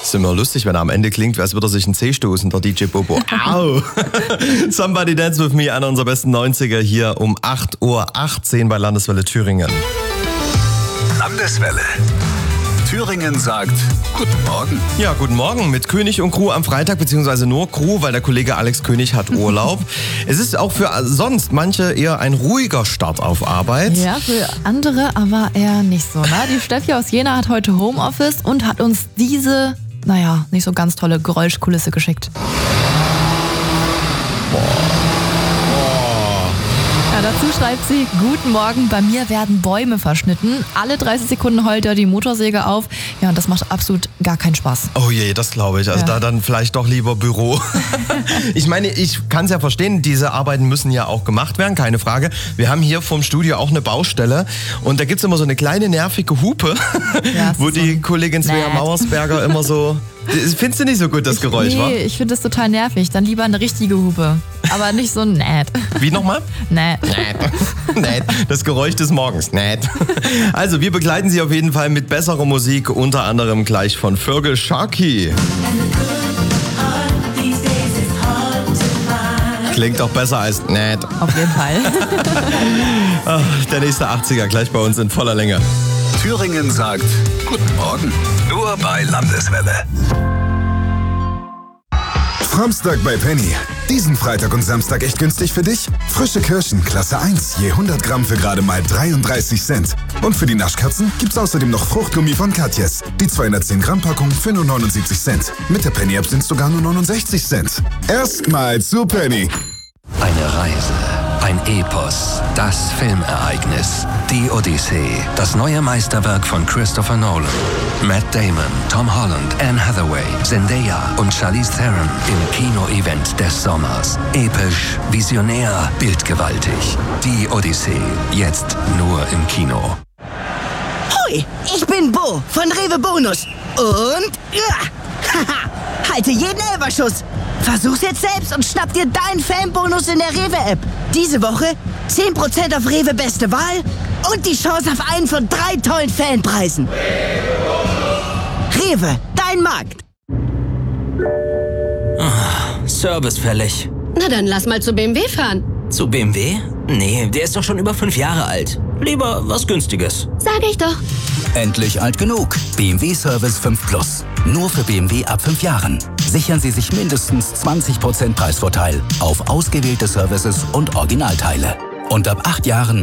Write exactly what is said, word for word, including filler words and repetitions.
Ist immer lustig, wenn er am Ende klingt, als würde er sich einen Zeh stoßen, der D J Bobo. Au! Somebody Dance With Me, einer unserer besten neunziger hier um acht Uhr achtzehn bei Landeswelle Thüringen. Landeswelle. Thüringen sagt Guten Morgen. Ja, guten Morgen mit König und Crew am Freitag, beziehungsweise nur Crew, weil der Kollege Alex König hat Urlaub. Es ist auch für sonst manche eher ein ruhiger Start auf Arbeit. Ja, für andere aber eher nicht so. Ne? Die Steffi aus Jena hat heute Homeoffice und hat uns diese, naja, nicht so ganz tolle Geräuschkulisse geschickt. Ja, dazu schreibt sie, guten Morgen, bei mir werden Bäume verschnitten. Alle dreißig Sekunden heult er die Motorsäge auf. Ja, und das macht absolut gar keinen Spaß. Oh je, das glaube ich. Also ja. Da dann vielleicht doch lieber Büro. Ich meine, ich kann es ja verstehen, diese Arbeiten müssen ja auch gemacht werden, keine Frage. Wir haben hier vom Studio auch eine Baustelle und da gibt es immer so eine kleine nervige Hupe, ja, wo so die Kollegin Svea Mauersberger immer so... Findest du nicht so gut, das Geräusch, nee, wa? Nee, ich finde das total nervig. Dann lieber eine richtige Hupe. Aber nicht so ein Nät. Wie nochmal? Nät. Nät. Das Geräusch des Morgens. Nät. Also, wir begleiten Sie auf jeden Fall mit besserer Musik, unter anderem gleich von Fergal Sharkey. Klingt doch besser als Nät. Auf jeden Fall. Ach, der nächste achtziger gleich bei uns in voller Länge. Thüringen sagt Guten Morgen. Nur bei Landeswelle. Samstag bei Penny. Diesen Freitag und Samstag echt günstig für dich? Frische Kirschen, Klasse eins, je hundert Gramm für gerade mal dreiunddreißig Cent. Und für die Naschkatzen gibt's außerdem noch Fruchtgummi von Katjes. Die zweihundertzehn Gramm Packung für nur neunundsiebzig Cent. Mit der Penny-App sind's sogar nur neunundsechzig Cent. Erstmal zu Penny. Eine Reise, ein Epos, das Filmereignis, die Odyssee, das neue Meisterwerk von Christopher Nolan. Matt Damon, Tom Holland, Anne Hathaway, Zendaya und Charlize Theron im Kino-Event des Sommers. Episch, visionär, bildgewaltig. Die Odyssee, jetzt nur im Kino. Hoi, ich bin Bo von Rewe Bonus und ja, haha, halte jeden Elferschuss. Versuch's jetzt selbst und schnapp dir deinen Fanbonus in der Rewe-App. Diese Woche zehn Prozent auf Rewe Beste Wahl und die Chance auf einen von drei tollen Fanpreisen. Rewe, dein Markt. Oh, Service fällig. Na dann lass mal zu B M W fahren. Zu B M W? Nee, der ist doch schon über fünf Jahre alt. Lieber was Günstiges. Sag ich doch. Endlich alt genug. B M W Service fünf Plus. Nur für B M W ab fünf Jahren. Sichern Sie sich mindestens zwanzig Prozent Preisvorteil auf ausgewählte Services und Originalteile. Und ab acht Jahren